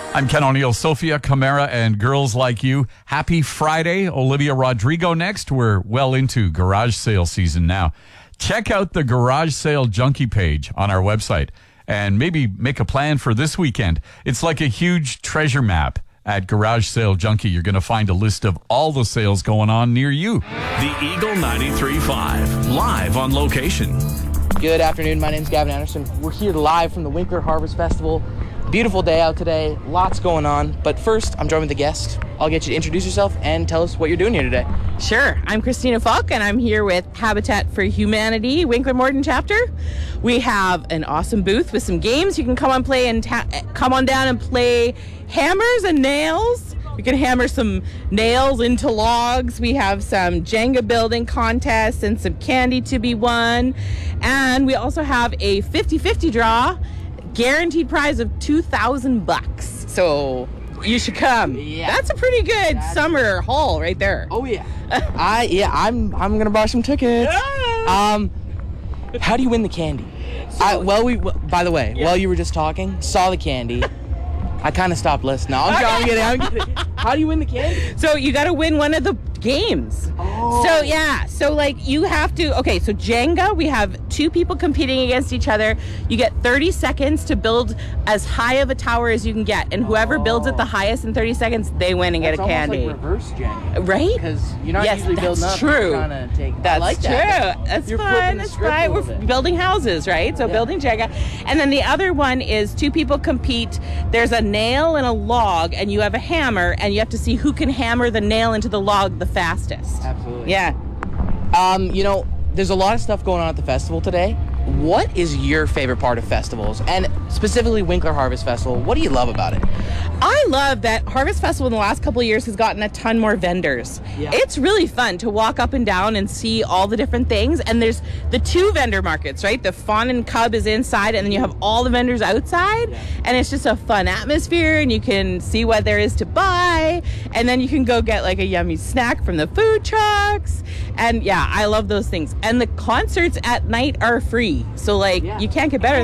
I'm Ken O'Neill, Sophia Camara, and Girls Like You. Happy Friday. Olivia Rodrigo next. We're well into garage sale season now. Check out the Garage Sale Junkie page on our website and maybe make a plan for this weekend. It's like a huge treasure map. At Garage Sale Junkie, you're going to find a list of all the sales going on near you. The Eagle 93.5, live on location. Good afternoon. My name's Gavin Anderson. We're here live from the Winkler Harvest Festival. Beautiful day out today. Lots going on. But first, I'm joined with a guest. I'll get you to introduce yourself and tell us what you're doing here today. Sure. I'm Christina Falk, and I'm here with Habitat for Humanity, Winkler Morden chapter. We have an awesome booth with some games. You can come on down and play hammers and nails. You can hammer some nails into logs. We have some Jenga building contests and some candy to be won. And we also have a 50-50 draw, guaranteed prize of $2,000. So you should come. Yeah. That's a pretty good summer haul right there. Oh yeah. I'm gonna buy some tickets. Yeah. How do you win the candy? By the way, while you were just talking, saw the candy. I kind of stopped listening. No, I'm kidding. How do you win the candy? So you got to win one of the games. Oh. So yeah, so like you have to, so Jenga, we have two people competing against each other. You get 30 seconds to build as high of a tower as you can get. And whoever builds it the highest in 30 seconds, they win and get a candy. That's almost like reverse Jenga. Right? Because you're not usually building up. True. You're trying to take, That's I like true. that. That's You're fun. flipping the That's script right. a We're little bit. building houses, right? So Yeah. building Jenga. And then the other one is two people compete. There's a nail and a log, and you have a hammer, and you have to see who can hammer the nail into the log the fastest. Absolutely. Yeah. There's a lot of stuff going on at the festival today. What is your favorite part of festivals? And specifically Winkler Harvest Festival, what do you love about it? I love that Harvest Festival in the last couple of years has gotten a ton more vendors. Yeah. It's really fun to walk up and down and see all the different things. And there's the two vendor markets, right? The Fawn and Cub is inside, and then you have all the vendors outside. Yeah. And it's just a fun atmosphere, and you can see what there is to buy. And then you can go get like a yummy snack from the food trucks. And yeah, I love those things. And the concerts at night are free. So like, you can't get better